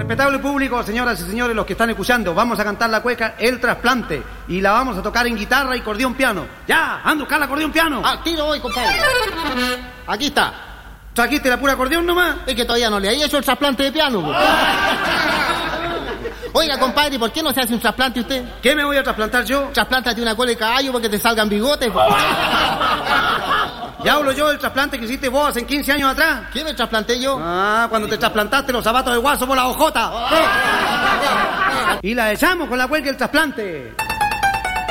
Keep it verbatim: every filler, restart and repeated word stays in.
Respetable público, señoras y señores, los que están escuchando, vamos a cantar la cueca El Trasplante y la vamos a tocar en guitarra y acordeón piano. ¡Ya! ¡Anda a buscar el acordeón piano! Ah, tiro hoy, compadre. Aquí está. ¿Trajiste la pura acordeón nomás? Es que todavía no le hay hecho el trasplante de piano. Po. Oiga, compadre, ¿por qué no se hace un trasplante usted? ¿Qué me voy a trasplantar yo? Trasplántate una cola de caballo porque te salgan bigotes. Po. Ya hablo yo del trasplante que hiciste vos hace quince años atrás. ¿Qué me trasplanté yo? Ah, cuando te trasplantaste los zapatos de guaso por la ojota. Y la echamos con la cueca El Trasplante.